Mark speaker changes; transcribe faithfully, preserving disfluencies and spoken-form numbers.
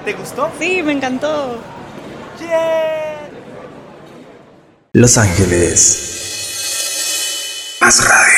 Speaker 1: ¿Te gustó?
Speaker 2: Sí, me encantó.
Speaker 1: ¡Yeah!
Speaker 3: Los Ángeles. Más radio.